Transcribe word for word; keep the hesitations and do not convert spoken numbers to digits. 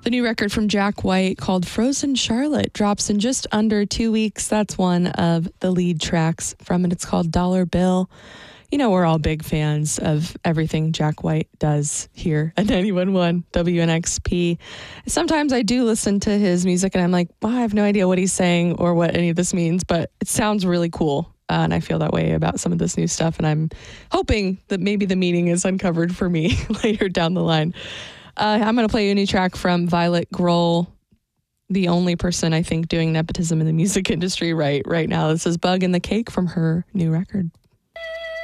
The new record from Jack White called Frozen Charlotte drops in just under two weeks. That's one of the lead tracks from it. It's called Dollar Bill. You know, we're all big fans of everything Jack White does here at ninety-one point one W N X P. Sometimes I do listen to his music and I'm like, well, I have no idea what he's saying or what any of this means, but it sounds really cool. Uh, and I feel that way about some of this new stuff. And I'm hoping that maybe the meaning is uncovered for me later down the line. Uh, I'm going to play you a new track from Violet Grohl, the only person I think doing nepotism in the music industry right right now. This is Bug in the Cake from her new record.